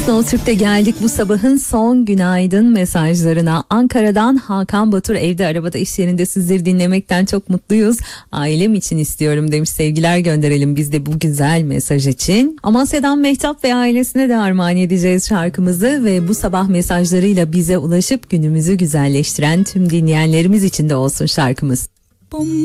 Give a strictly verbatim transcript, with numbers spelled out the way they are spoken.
Slow Türk'te geldik bu sabahın son günaydın mesajlarına. Ankara'dan Hakan Batur, evde, arabada, iş yerinde sizleri dinlemekten çok mutluyuz. Ailem için istiyorum demiş, sevgiler gönderelim biz de bu güzel mesaj için. Amasya'dan Mehtap ve ailesine de armağan edeceğiz şarkımızı ve bu sabah mesajlarıyla bize ulaşıp günümüzü güzelleştiren tüm dinleyenlerimiz için de olsun şarkımız.